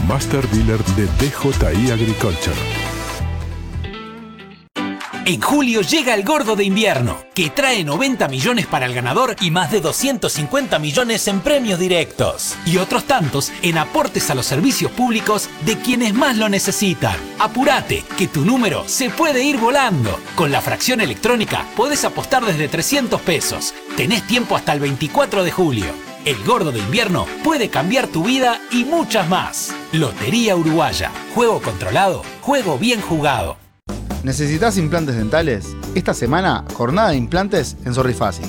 Master Dealer de DJI Agriculture. En julio llega el Gordo de Invierno, que trae 90 millones para el ganador y más de 250 millones en premios directos. Y otros tantos en aportes a los servicios públicos de quienes más lo necesitan. Apúrate, que tu número se puede ir volando. Con la fracción electrónica podés apostar desde 300 pesos. Tenés tiempo hasta el 24 de julio. El Gordo de Invierno puede cambiar tu vida y muchas más. Lotería Uruguaya. Juego controlado, juego bien jugado. ¿Necesitas implantes dentales? Esta semana, jornada de implantes en Sorrifácil.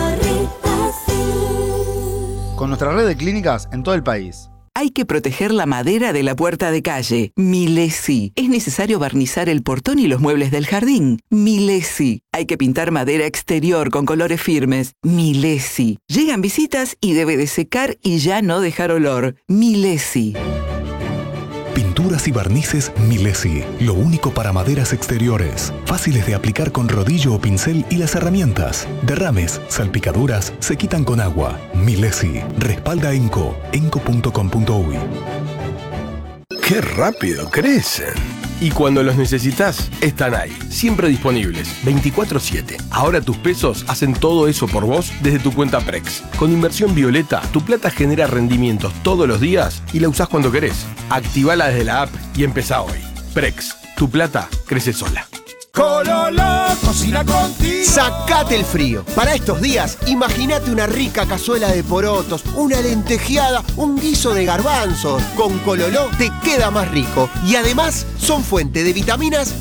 Con nuestra red de clínicas en todo el país. Hay que proteger la madera de la puerta de calle. Milesi. Es necesario barnizar el portón y los muebles del jardín. Milesi. Hay que pintar madera exterior con colores firmes. Milesi. Llegan visitas y debe de secar y ya no dejar olor. Milesi. Pinturas y barnices Milesi. Lo único para maderas exteriores. Fáciles de aplicar con rodillo o pincel y las herramientas. Derrames, salpicaduras, se quitan con agua. Milesi. Respalda Enco. Enco.com.uy. ¡Qué rápido crecen! Y cuando los necesitas, están ahí, siempre disponibles, 24/7. Ahora tus pesos hacen todo eso por vos desde tu cuenta Prex. Con Inversión Violeta, tu plata genera rendimientos todos los días y la usás cuando querés. Activala desde la app y empezá hoy. Prex, tu plata crece sola. Cololó, cocina contigo. Sacate el frío. Para estos días, imagínate una rica cazuela de porotos, una lentejeada, un guiso de garbanzos. Con Cololó te queda más rico. Y además, son fuente de vitaminas